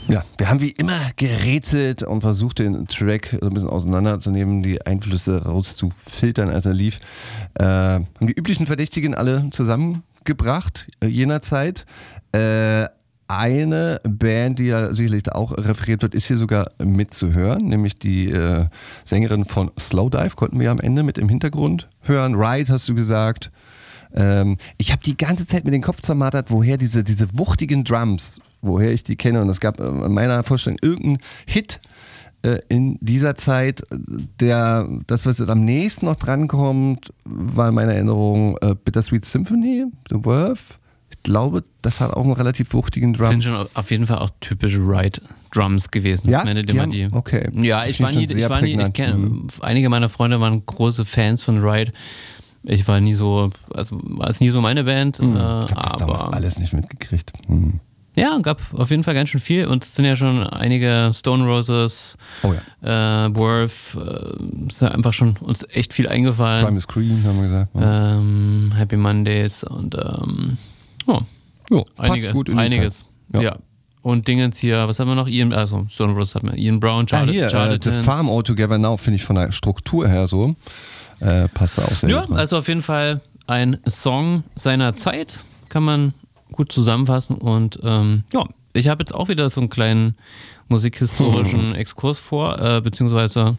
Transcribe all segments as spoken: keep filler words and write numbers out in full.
Ja, wir haben wie immer gerätselt und versucht, den Track so ein bisschen auseinanderzunehmen, die Einflüsse rauszufiltern, als er lief. Äh, haben die üblichen Verdächtigen alle zusammengebracht, äh, jener Zeit. Äh, eine Band, die ja sicherlich auch referiert wird, ist hier sogar mitzuhören, nämlich die äh, Sängerin von Slowdive, konnten wir am Ende mit im Hintergrund hören. Ride, hast du gesagt. Ähm, ich habe die ganze Zeit mit dem Kopf zermartert, woher diese, diese wuchtigen Drums, woher ich die kenne. Und es gab in meiner Vorstellung irgendeinen Hit äh, in dieser Zeit, der, das, was am nächsten noch drankommt, war in meiner Erinnerung äh, Bittersweet Symphony, The Worth. Ich glaube, das hat auch einen relativ wuchtigen Drum. Das sind schon auf jeden Fall auch typische Ride-Drums gewesen. Ja, meine, die haben, die, okay. Ja, ich war nie, ich war nie, ich kenne, einige meiner Freunde waren große Fans von Ride. Ich war nie so, also war es nie so meine Band, mhm. äh, ich hab das aber damals alles nicht mitgekriegt. Mhm. Ja, gab auf jeden Fall ganz schön viel und es sind ja schon einige Stone Roses, oh ja. äh, Worth, äh, ist ja einfach schon uns echt viel eingefallen. Crime is Green, haben wir gesagt. Ja. Ähm, Happy Mondays und ähm, oh, jo, einiges, passt gut in einiges. Ja. ja. Und Dingens hier, was haben wir noch? Ian, also Stone Roses hat man, Ian Brown, Charlotte, ah, hier, Charlatans. äh, The Farm All Together Now finde ich von der Struktur her so. Äh, passt da auch sehr ja, gut rein. Also auf jeden Fall ein Song seiner Zeit, kann man gut zusammenfassen. Und ähm, ja, ich habe jetzt auch wieder so einen kleinen musikhistorischen Exkurs vor, äh, beziehungsweise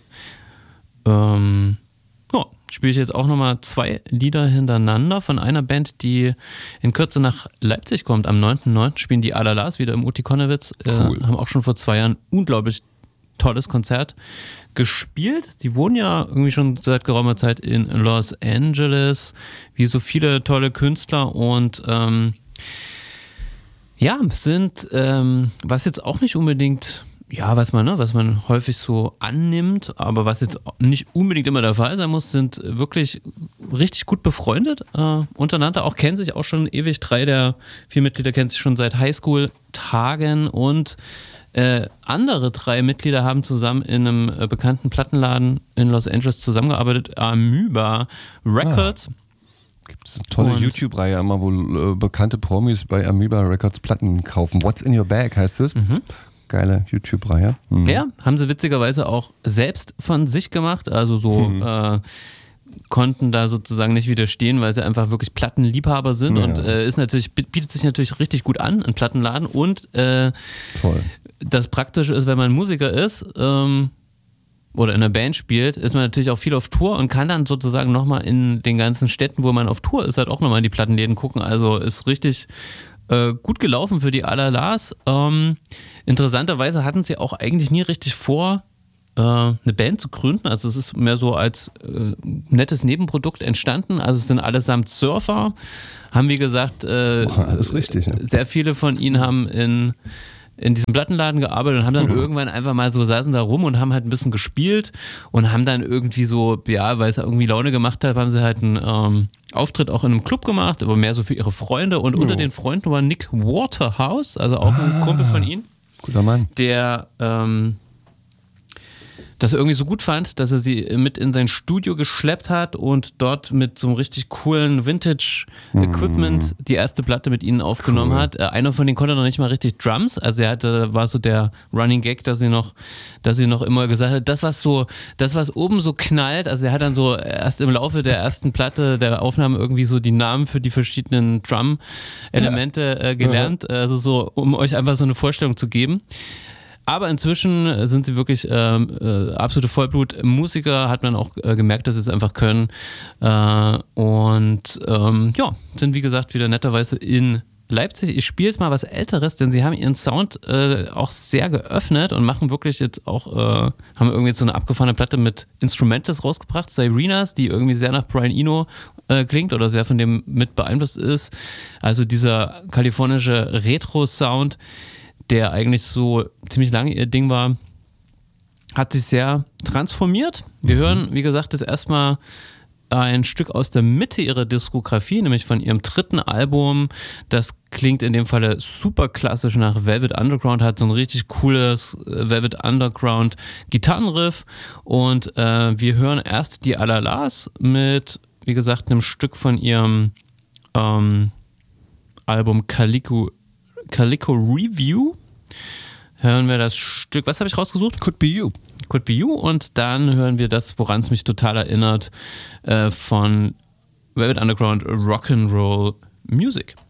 ähm, ja, spiele ich jetzt auch nochmal zwei Lieder hintereinander von einer Band, die in Kürze nach Leipzig kommt. Am neunten neunten spielen die Alalas wieder im Uti Konnewitz. Äh, cool. Haben auch schon vor zwei Jahren unglaublich tolles Konzert gespielt. Die wohnen ja irgendwie schon seit geraumer Zeit in Los Angeles, wie so viele tolle Künstler und ähm, ja, sind, ähm, was jetzt auch nicht unbedingt, ja, was man, ne, was man häufig so annimmt, aber was jetzt nicht unbedingt immer der Fall sein muss, sind wirklich richtig gut befreundet äh, untereinander, auch kennen sich auch schon ewig. Drei der vier Mitglieder kennen sich schon seit Highschool-Tagen und Äh, andere drei Mitglieder haben zusammen in einem äh, bekannten Plattenladen in Los Angeles zusammengearbeitet, Amoeba Records. Ah. Gibt es eine tolle Und YouTube-Reihe immer, wo äh, bekannte Promis bei Amoeba Records Platten kaufen. What's in your bag heißt es. Mhm. Geile YouTube-Reihe. Mhm. Ja, haben sie witzigerweise auch selbst von sich gemacht, also so mhm. äh, konnten da sozusagen nicht widerstehen, weil sie einfach wirklich Plattenliebhaber sind ja. und äh, ist natürlich, bietet sich natürlich richtig gut an, ein Plattenladen und äh, Toll. Das Praktische ist, wenn man Musiker ist ähm, oder in einer Band spielt, ist man natürlich auch viel auf Tour und kann dann sozusagen nochmal in den ganzen Städten, wo man auf Tour ist, halt auch nochmal in die Plattenläden gucken. Also ist richtig äh, gut gelaufen für die Alalas. Ähm, interessanterweise hatten sie auch eigentlich nie richtig vor, äh, eine Band zu gründen. Also es ist mehr so als äh, nettes Nebenprodukt entstanden. Also es sind allesamt Surfer. Haben wie gesagt, äh, Boah, alles richtig, ja. sehr viele von ihnen haben in in diesem Plattenladen gearbeitet und haben dann mhm. irgendwann einfach mal so, saßen da rum und haben halt ein bisschen gespielt und haben dann irgendwie so, ja, weil es irgendwie Laune gemacht hat, haben sie halt einen ähm, Auftritt auch in einem Club gemacht, aber mehr so für ihre Freunde und oh. unter den Freunden war Nick Waterhouse, also auch ah, ein Kumpel von ihnen. Guter Mann. Der ähm, das irgendwie so gut fand, dass er sie mit in sein Studio geschleppt hat und dort mit so einem richtig coolen Vintage-Equipment mm. die erste Platte mit ihnen aufgenommen cool. hat. Äh, einer von denen konnte noch nicht mal richtig Drums, also er hatte, war so der Running Gag, dass sie noch, dass sie noch immer gesagt hat, das was so, das was oben so knallt, also er hat dann so erst im Laufe der ersten Platte der Aufnahme irgendwie so die Namen für die verschiedenen Drum-Elemente äh, gelernt, ja. also so, um euch einfach so eine Vorstellung zu geben. Aber inzwischen sind sie wirklich ähm, äh, absolute Vollblut-Musiker, hat man auch äh, gemerkt, dass sie es einfach können. Äh, und ähm, ja, sind wie gesagt wieder netterweise in Leipzig. Ich spiele jetzt mal was Älteres, denn sie haben ihren Sound äh, auch sehr geöffnet und machen wirklich jetzt auch, äh, haben irgendwie jetzt so eine abgefahrene Platte mit Instrumentals rausgebracht, Sirenas, die irgendwie sehr nach Brian Eno äh, klingt oder sehr von dem mit beeinflusst ist. Also dieser kalifornische Retro-Sound, der eigentlich so ziemlich lange ihr Ding war, hat sich sehr transformiert. Wir mhm. hören, wie gesagt, das erstmal ein Stück aus der Mitte ihrer Diskografie, nämlich von ihrem dritten Album. Das klingt in dem Falle super klassisch nach Velvet Underground, hat so ein richtig cooles Velvet Underground Gitarrenriff und äh, wir hören erst die Alalas mit, wie gesagt, einem Stück von ihrem ähm, Album Calico Calico Review. hören wir das Stück, was habe ich rausgesucht? Could Be You. Could Be You und dann hören wir das, woran es mich total erinnert, äh, von Velvet Underground, Rock'n'Roll Music.